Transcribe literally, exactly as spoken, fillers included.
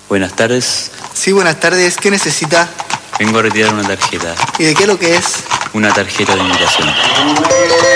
Buenas tardes. Sí, buenas tardes. ¿Qué necesita? Vengo a retirar una tarjeta. ¿Y de qué es lo que es? Una tarjeta de invitación.